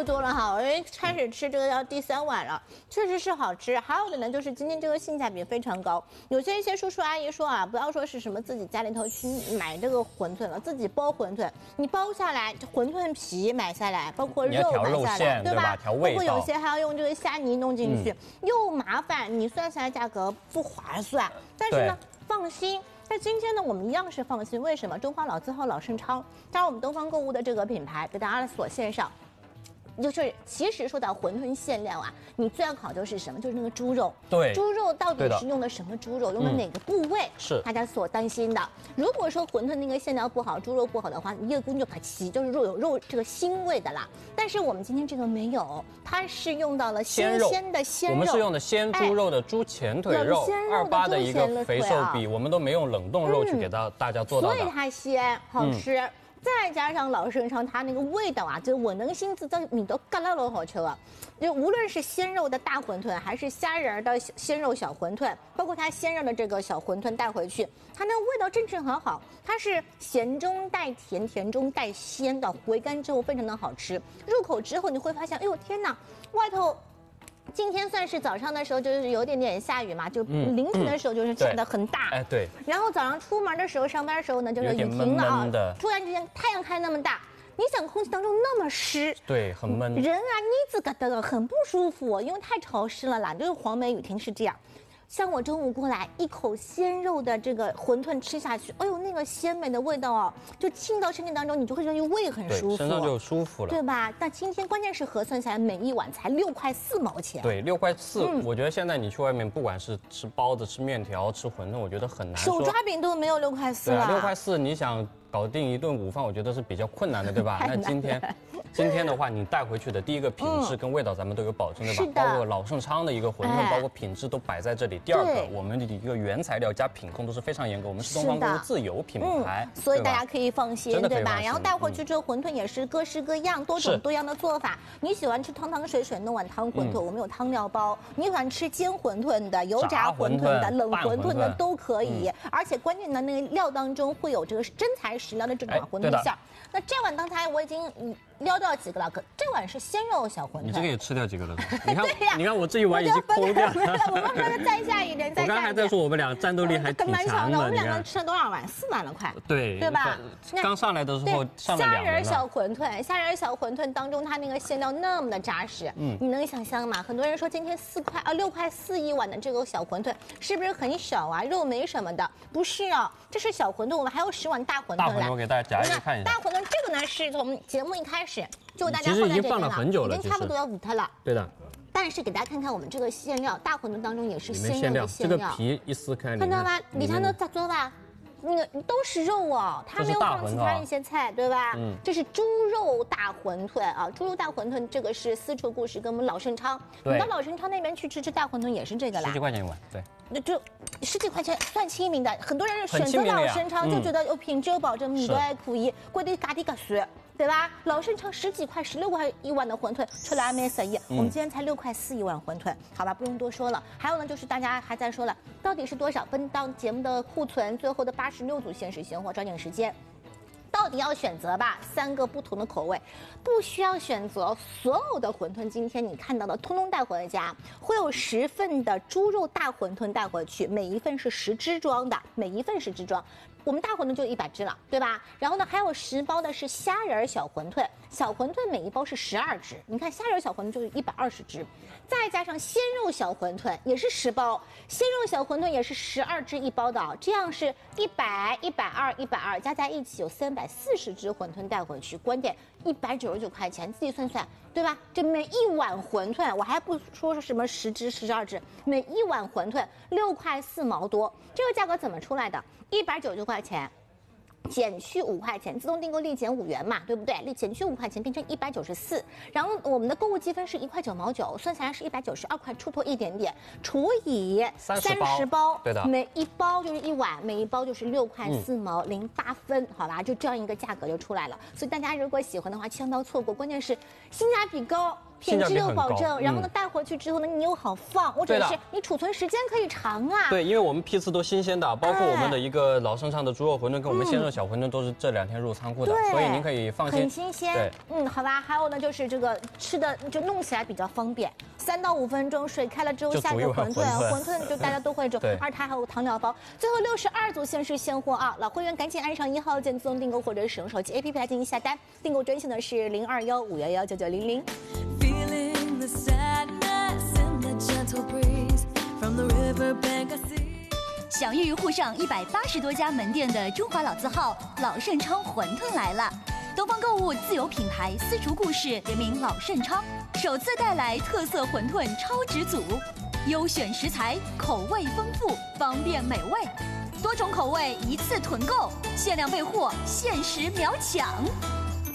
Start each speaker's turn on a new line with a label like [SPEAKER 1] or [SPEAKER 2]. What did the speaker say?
[SPEAKER 1] 不多了哈，我开始吃这个要第3碗了，确实是好吃。还有的呢，就是今天这个性价比非常高。有一些叔叔阿姨说啊，不要说是什么自己家里头去买这个馄饨了，自己包馄饨，你包下来，馄饨皮买下来，包括肉买下来，对吧？
[SPEAKER 2] 调味道，
[SPEAKER 1] 包括有些还要用这个虾泥弄进去，又麻烦，你算下来价格不划算。但是呢，放心。那今天呢，我们一样是放心，为什么？中华老字号老盛昌，加上我们东方购物的这个品牌，给大家所献上。就是其实说到馄饨馅料啊，你最好就是什么？就是那个猪肉。
[SPEAKER 2] 对，
[SPEAKER 1] 猪肉到底是用的什么猪肉？用的哪个部位？
[SPEAKER 2] 是
[SPEAKER 1] 大家所担心的。如果说馄饨那个馅料不好，猪肉不好的话，一个就可齐，就是肉有肉这个腥味的啦。但是我们今天这个没有，它是用到了新鲜的鲜肉。
[SPEAKER 2] 我们是用的鲜猪肉的猪前腿肉，28的一个肥瘦比，我们都没用冷冻肉去给大家做到的，
[SPEAKER 1] 所以它鲜好吃。再加上老盛昌，它那个味道啊，就我能心自在米都干了好吃了。就无论是鲜肉的大馄饨，还是虾仁的鲜肉小馄饨，包括它鲜肉的这个小馄饨带回去，它那味道正很好。它是咸中带甜，甜中带鲜的，回甘之后非常的好吃。入口之后你会发现，哎呦天哪，外头。今天算是早上的时候，就是有点下雨嘛，就凌晨的时候就是下得很大，
[SPEAKER 2] 哎对。
[SPEAKER 1] 然后早上出门的时候，上班的时候呢，就是雨停了啊，突然之间太阳开那么大，你想空气当中那么湿，
[SPEAKER 2] 对，很闷，
[SPEAKER 1] 人啊妮子嘎的很不舒服，因为太潮湿了啦。这个黄梅雨停是这样。像我中午过来一口鲜肉的这个馄饨吃下去，哎呦，那个鲜美的味道哦，就沁到身体当中，你就会觉得胃很舒服，
[SPEAKER 2] 身上就舒服了，
[SPEAKER 1] 对吧？但今天关键是核算下来，每一碗才6块4毛钱。
[SPEAKER 2] 对，6块4。我觉得现在你去外面，不管是吃包子、吃面条、吃馄饨，我觉得很难说。
[SPEAKER 1] 手抓饼都没有6块4了。
[SPEAKER 2] 对，6块4，你想搞定一顿午饭，我觉得是比较困难的，对吧？那今天的话，你带回去的第一个品质跟味道咱们都有保证，对吧？
[SPEAKER 1] 是的。
[SPEAKER 2] 包括老盛昌的一个馄饨，包括品质都摆在这里。第二个，我们的一个原材料加品控都是非常严格，我们是东方购物自有品牌，
[SPEAKER 1] 所以大家可以放心，对吧？然后带回去之后，馄饨也是各式各样、多种多样的做法。你喜欢吃汤汤水水弄碗汤馄饨，我们有汤料包；你喜欢吃煎馄饨的、油炸馄饨的、冷馄饨的都可以。而且关键的那个料当中会有这个真材实料的这种馄饨馅。那这碗刚才我已经撩掉几个了，这碗是鲜肉小馄饨。
[SPEAKER 2] 你这个也吃掉几个了？你看，你看我这一碗已经空掉了。
[SPEAKER 1] 我们说再下一点，再下一点。
[SPEAKER 2] 我刚才还在说我们俩战斗力还挺强的。
[SPEAKER 1] 我们两个吃了多少碗？4碗了快。
[SPEAKER 2] 对
[SPEAKER 1] 吧？
[SPEAKER 2] 刚上来的时候上了2轮了。
[SPEAKER 1] 虾仁小馄饨，虾仁小馄饨当中它那个馅料那么的扎实，你能想象吗？很多人说今天6块4一碗的这个小馄饨是不是很小啊？肉没什么的，不是啊，这是小馄饨，我们还有10碗大馄饨。
[SPEAKER 2] 大馄饨我给大家夹一个看一下。
[SPEAKER 1] 大馄饨这个呢是从节目一开始就大家
[SPEAKER 2] 其实已经放了很久了，
[SPEAKER 1] 已经差不多要5特了。
[SPEAKER 2] 对的。
[SPEAKER 1] 但是给大家看看我们这个馅料，大馄饨当中也是鲜肉的馅料。
[SPEAKER 2] 这个皮一撕开，
[SPEAKER 1] 看到吗？你看那咋做吧？那个都是肉哦，它没有放其他一些菜，对吧？这是猪肉大馄饨啊，猪肉大馄饨这个是私厨故事，跟我们老盛昌。你到老盛昌那边去吃大馄饨也是这个啦，10
[SPEAKER 2] 几块钱一碗，对。
[SPEAKER 1] 那就10几块钱算亲民的，很多人选择老盛昌就觉得有品质有保证，米都还可以，贵的嘎滴嘎碎。对吧？老盛昌10几块、16块一碗的馄饨，吃了还没4亿。我们今天才6块4一碗馄饨，好吧，不用多说了。还有呢，就是大家还在说了，到底是多少分到节目的库存？最后的86组限时现货，抓紧时间。到底要选择吧，3个不同的口味，不需要选择。所有的馄饨，今天你看到的通通带回家，会有10份的猪肉大馄饨带回去，每一份是10只装的，每一份10只装。我们大馄饨就100只了，对吧？然后呢，还有10包的是虾仁小馄饨，小馄饨每一包是12只，你看虾仁小馄饨就是120只，再加上鲜肉小馄饨也是10包，鲜肉小馄饨也是12只一包的，这样是100、120、120加在一起有340只馄饨带回去，关键199块钱，自己算算，对吧？这每一碗馄饨，我还不说是什么10只、12只，每一碗馄饨6块4毛多，这个价格怎么出来的？199块钱。减去5块钱，自动订购立减5元嘛，对不对？减去5块钱变成194，然后我们的购物积分是1块9毛9，算下来是192块出头一点点，除以30包，
[SPEAKER 2] 对的，
[SPEAKER 1] 每一包就是1碗，每一包就是6块4毛08分，好吧，就这样一个价格就出来了。所以大家如果喜欢的话，千万不要错过，关键是性价比高。 品质又保证，然后呢带回去之后呢你又好放，或者是你储存时间可以长啊。
[SPEAKER 2] 对，因为我们批次都新鲜的，包括我们的一个老生昌的猪肉馄饨跟我们鲜肉小馄饨都是这2天入仓库的，所以您可以放心。
[SPEAKER 1] 很新鲜。对，好吧。还有呢就是这个吃的就弄起来比较方便，3到5分钟水开了之后下个馄饨就大家都会煮。而它还有糖尿包。最后62组限时现货啊，老会员赶紧按上1号键自动订购或者使用手机 APP 来进行下单，订购专线呢是021-511-9900。
[SPEAKER 3] 享誉沪上180多家门店的中华老字号老盛昌馄饨来了。东方购物自有品牌私厨故事联名老盛昌，首次带来特色馄饨超值组，优选食材，口味丰富，方便美味，多种口味一次囤购，限量备货，限时秒抢。